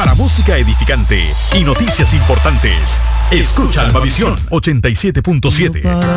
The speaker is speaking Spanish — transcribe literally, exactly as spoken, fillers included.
Para música edificante y noticias importantes, escucha Almavisión ochenta y siete punto siete.